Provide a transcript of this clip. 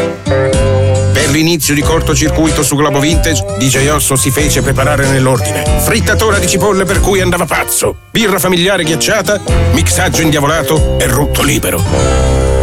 Per l'inizio di cortocircuito su Globo Vintage, DJ Osso si fece preparare nell'ordine: frittatora di cipolle per cui andava pazzo, birra familiare ghiacciata, mixaggio indiavolato e rutto libero.